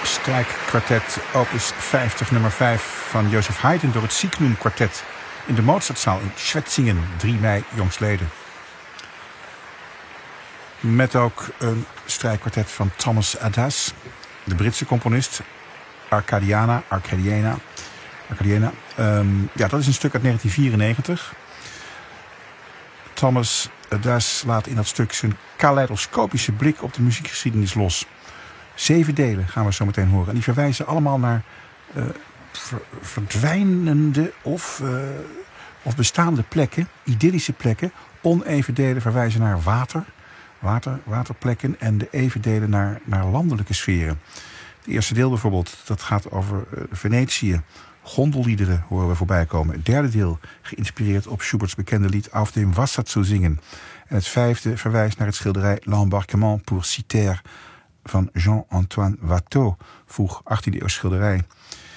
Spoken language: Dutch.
strijkkwartet opus 50 nummer 5 van Joseph Haydn door het Signum Quartet in de Mozartzaal in Schwetzingen, 3 mei jongstleden. Met ook een strijkkwartet van Thomas Adas, de Britse componist. Arcadiana. Ja, dat is een stuk uit 1994. Thomas Adas laat in dat stuk zijn kaleidoscopische blik op de muziekgeschiedenis los. 7 delen gaan we zo meteen horen. En die verwijzen allemaal naar verdwijnende of bestaande plekken, idyllische plekken. Oneven delen verwijzen naar waterplekken en de even delen naar landelijke sferen. Het eerste deel bijvoorbeeld, dat gaat over Venetië. Gondelliederen horen we voorbij komen. Het derde deel geïnspireerd op Schuberts bekende lied Auf dem Wasser zu zingen. En het vijfde verwijst naar het schilderij L'Embarquement pour Cythère van Jean-Antoine Watteau, vroeg 18e eeuw schilderij.